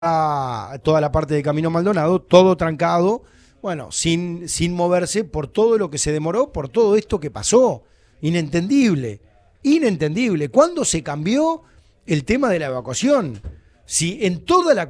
toda la parte de Camino Maldonado, todo trancado, bueno, sin moverse por todo lo que se demoró, por todo esto que pasó. Inentendible, inentendible. ¿Cuándo se cambió el tema de la evacuación? Si en toda la